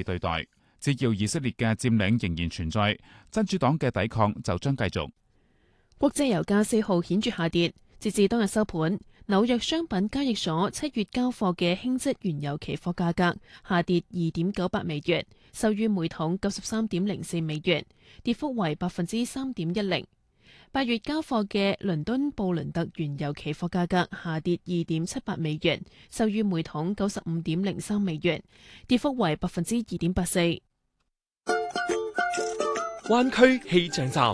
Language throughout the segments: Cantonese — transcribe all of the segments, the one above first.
對待。只要以色列嘅佔領仍然存在，真主黨嘅抵抗就將繼續。 國際油價4號顯著下跌，截至當日收盤，紐約商品交易所7月交貨嘅輕質原油期貨價格下跌2.98美元，收於每桶93.04美元，跌幅為3.10%。8月交貨嘅倫敦布倫特原油期貨價格下跌2.78美元，收於每桶95.03美元，跌幅為2.84%。 灣區氣象站。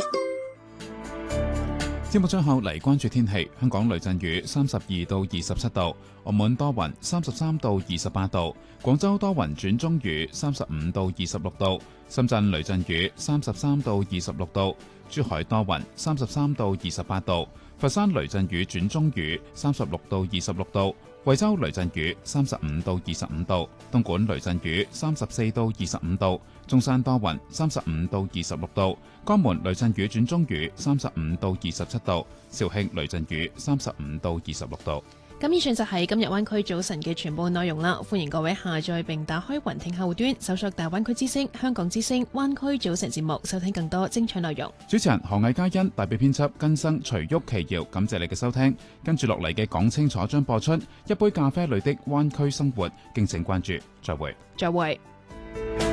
節目最後嚟關注天氣，香港雷陣雨32到27度，澳門多雲33到28度，廣州多雲轉中雨35到26度，深圳雷陣雨33到26度，珠海多雲33到28度，佛山雷陣雨轉中雨36到26度，惠州雷陣雨35到25度，東莞雷陣雨34到25度，中山多雲35到26度，江門雷陣雨轉中雨35到27度，肇慶雷陣雨35到26度。 咁以上就係今日灣區早晨嘅全部內容啦，歡迎各位下載並打開雲聽客戶端，搜索大灣區之聲、香港之聲、灣區早晨節目，收聽更多精彩內容。 主持人何藝嘉欣，代表編輯根生、徐旭、奇瑤，感謝你嘅收聽。跟住落嚟嘅講清楚將播出一杯咖啡裏的灣區生活，敬請關注。再會。 再會。